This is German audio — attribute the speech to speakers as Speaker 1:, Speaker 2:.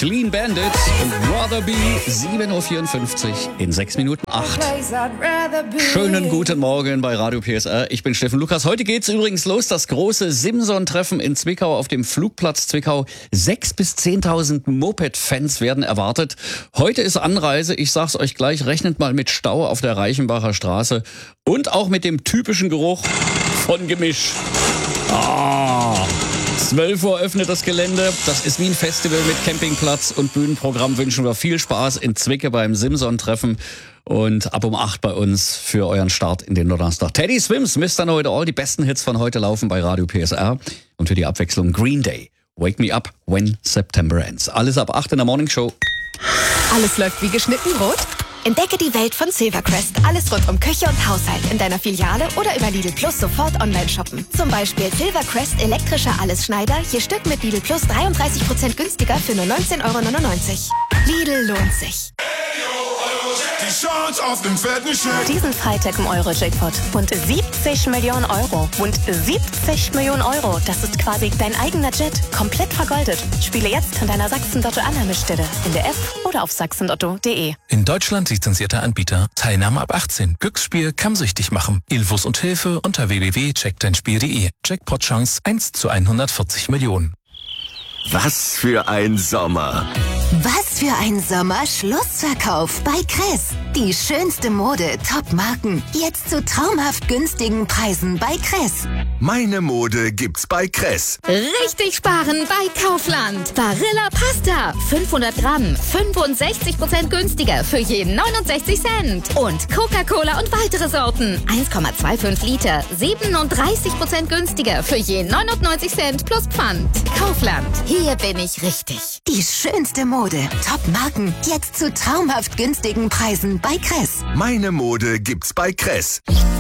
Speaker 1: Clean Bandit, Rather Be, 7.54 Uhr in 6 Minuten 8. Schönen guten Morgen bei Radio PSR. Ich bin Steffen Lukas. Heute geht's übrigens los, das große Simson-Treffen in Zwickau auf dem Flugplatz Zwickau. 6.000 bis 10.000 Moped-Fans werden erwartet. Heute ist Anreise. Ich sag's euch gleich, rechnet mal mit Stau auf der Reichenbacher Straße und auch mit dem typischen Geruch von Gemisch. 12 Uhr öffnet das Gelände. Das ist wie ein Festival mit Campingplatz und Bühnenprogramm. Wünschen wir viel Spaß in Zwickau beim Simson-Treffen. Und ab um 8 bei uns für euren Start in den Donnerstag. Teddy Swims, Mr. Know It All. Die besten Hits von heute laufen bei Radio PSR. Und für die Abwechslung Green Day. Wake Me Up When September Ends. Alles ab 8 in der Morning Show.
Speaker 2: Alles läuft wie geschnitten Brot? Entdecke die Welt von Silvercrest. Alles rund um Küche und Haushalt in deiner Filiale oder über Lidl Plus sofort online shoppen. Zum Beispiel Silvercrest elektrischer Allesschneider, je Stück mit Lidl Plus 33% günstiger für nur 19,99 €. Lidl lohnt sich.
Speaker 3: Die Chance auf den fetten Scheck.
Speaker 4: Diesen Freitag im Euro-Jackpot. Und 70 Millionen Euro. Und 70 Millionen Euro. Das ist quasi dein eigener Jet. Komplett vergoldet. Spiele jetzt an deiner Sachsen-Lotto-Annahmestelle. In der App oder auf sachsenlotto.de.
Speaker 5: In Deutschland lizenzierter Anbieter. Teilnahme ab 18. Glücksspiel kann süchtig machen. Infos und Hilfe unter www.checkdeinspiel.de. Jackpot-Chance 1 zu 140 Millionen.
Speaker 6: Was für ein Sommer.
Speaker 7: Was für ein Sommer-Schlussverkauf bei Kress. Die schönste Mode, Top-Marken. Jetzt zu traumhaft günstigen Preisen bei Kress.
Speaker 6: Meine Mode gibt's bei Kress.
Speaker 8: Richtig sparen bei Kaufland. Barilla Pasta, 500 Gramm, 65% günstiger für jeden 69 Cent. Und Coca-Cola und weitere Sorten, 1,25 Liter, 37% günstiger für jeden 99 Cent plus Pfand. Kaufland, hier bin ich richtig.
Speaker 7: Die schönste Mode, Top-Marken. Jetzt zu traumhaft günstigen Preisen bei Kress.
Speaker 6: Meine Mode gibt's bei Kress.